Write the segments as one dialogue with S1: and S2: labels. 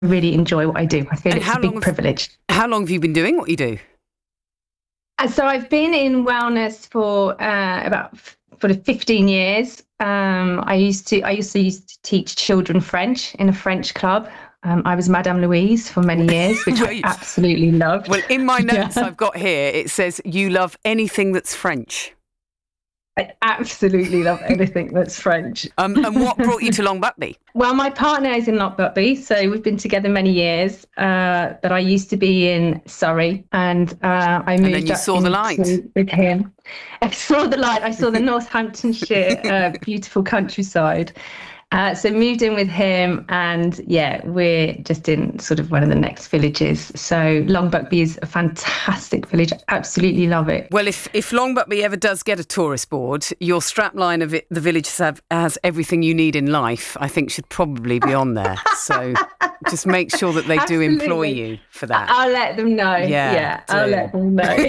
S1: really enjoy what I do. I feel it's a big privilege.
S2: How long have you been doing what you do?
S1: So I've been in wellness for about sort of 15 years. I used to teach children French in a French club. I was Madame Louise for many years, which I absolutely loved.
S2: Well, in my notes I've got here, it says you love anything that's French.
S1: I absolutely love anything that's French.
S2: And what brought you to Long Buckby?
S1: Well, my partner is in Long Buckby, so we've been together many years. But I used to be in Surrey, and I moved.
S2: And then you saw the light
S1: with him. I saw the light. I saw the Northamptonshire beautiful countryside. So moved in with him, and we're just in sort of one of the next villages. So Long Buckby is a fantastic village. I absolutely love it.
S2: Well, if Long Buckby ever does get a tourist board, your strapline of it, the village has everything you need in life, I think should probably be on there. So just make sure that they do employ you for that.
S1: I'll let them know. Yeah, I'll let them know.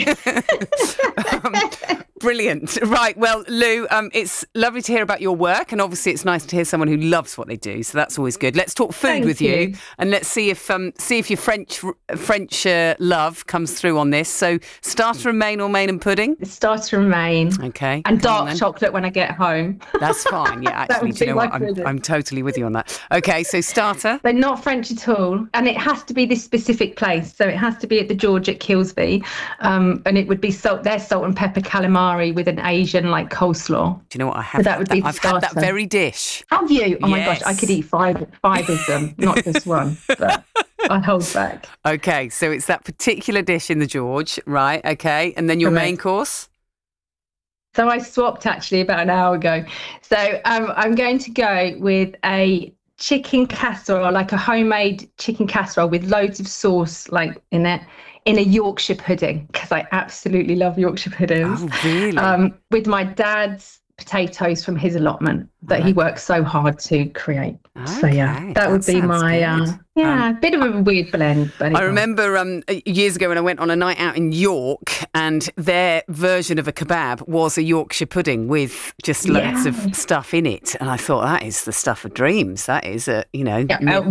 S2: Brilliant. Right. Well, Lou, it's lovely to hear about your work, and obviously it's nice to hear someone who loves what they do. So that's always good. Let's talk food with you, and let's see if your French love comes through on this. So starter and main or main and pudding?
S1: Starter and main.
S2: Okay.
S1: And dark chocolate when I get home.
S2: That's fine. Yeah, actually, do you know what? I'm totally with you on that. Okay, so starter.
S1: They're not French at all, and it has to be this specific place. So it has to be at the George at Kilsby, and it would be their salt and pepper calamari with an Asian like coleslaw.
S2: Do you know what I have? I've had that very dish.
S1: Have you? Oh my gosh, I could eat five of them, not just one. But I hold back.
S2: Okay, so it's that particular dish in the George, right? Okay, and then your main course.
S1: So I swapped actually about an hour ago. So I'm going to go with a chicken casserole, like a homemade chicken casserole with loads of sauce like in it, in a Yorkshire pudding, because I absolutely love Yorkshire puddings.
S2: Oh, really?
S1: With my dad's potatoes from his allotment that he works so hard to create.
S2: Okay,
S1: so that would be my bit of a weird blend. But
S2: I remember years ago when I went on a night out in York, and their version of a kebab was a Yorkshire pudding with just loads of stuff in it, and I thought that is the stuff of dreams. That is midnight.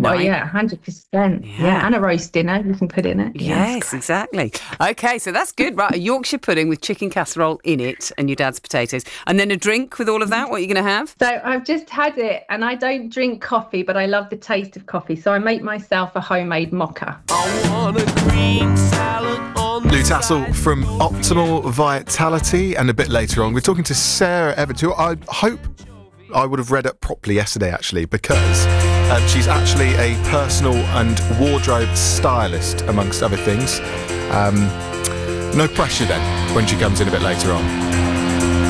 S1: 100%. Yeah, and a roast dinner you can put in it.
S2: Yes, exactly. Okay, so that's good, right? A Yorkshire pudding with chicken casserole in it, and your dad's potatoes, and then a drink with all of that. What are you going to have?
S1: So I've just had it, and I don't drink coffee, but I love the taste of coffee. So I make myself a homemade mocha.
S3: I want a green salad on
S4: Lou Tassell from Optimal Vitality, and a bit later on we're talking to Sarah Everett, who I hope I would have read it properly yesterday actually, because she's actually a personal and wardrobe stylist amongst other things. No pressure then when she comes in a bit later on.